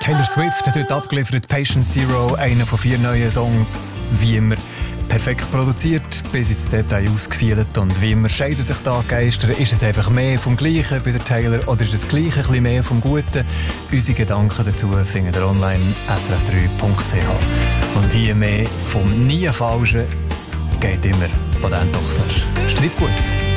Taylor Swift hat heute abgeliefert, Patient Zero, einer von 4 neuen Songs, wie immer perfekt produziert, bis ins Detail ausgefeilt. Und wie immer scheiden sich da Geister. Ist es einfach mehr vom Gleichen bei der Taylor oder ist es gleich ein bisschen mehr vom Guten? Unsere Gedanken dazu findet ihr online srf3.ch. Und hier mehr vom nie Falschen geht immer Patent Ochsner. Streit gut.